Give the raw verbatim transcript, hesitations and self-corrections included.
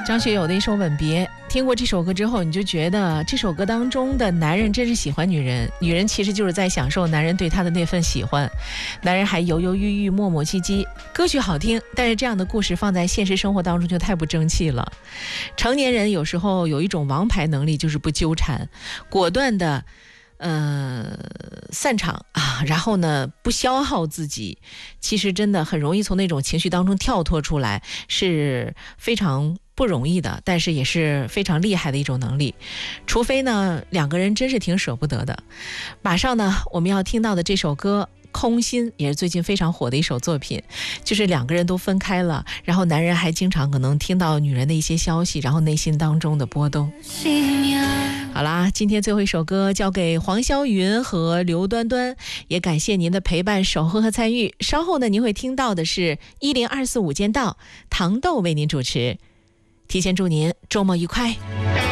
张学友的一首《吻别》，听过这首歌之后，你就觉得这首歌当中的男人真是喜欢女人，女人其实就是在享受男人对她的那份喜欢，男人还犹犹豫豫、磨磨唧唧。歌曲好听，但是这样的故事放在现实生活当中就太不争气了。成年人有时候有一种王牌能力，就是不纠缠，果断的呃，散场啊，然后呢，不消耗自己，其实真的很容易从那种情绪当中跳脱出来，是非常不容易的，但是也是非常厉害的一种能力。除非呢，两个人真是挺舍不得的。马上呢，我们要听到的这首歌空心也是最近非常火的一首作品，就是两个人都分开了，然后男人还经常可能听到女人的一些消息，然后内心当中的波动。好啦，今天最后一首歌交给黄霄云和刘端端，也感谢您的陪伴、守候和参与。稍后呢，您会听到的是一零二四午间道，糖豆为您主持。提前祝您周末愉快。